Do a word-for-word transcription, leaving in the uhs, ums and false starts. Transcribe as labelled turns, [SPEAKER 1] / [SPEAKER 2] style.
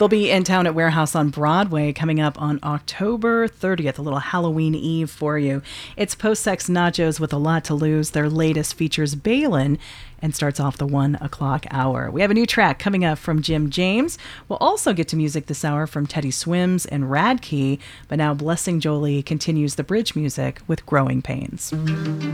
[SPEAKER 1] They'll be in town at Warehouse on Broadway coming up on October thirtieth, a little Halloween Eve for you. It's Post-Sex Nachos with a Lot to Lose. Their latest features Balin and starts off the one o'clock hour. We have a new track coming up from Jim James. We'll also get to music this hour from Teddy Swims and Radkey, but now Blessing Jolie continues the bridge music with Growing Pains.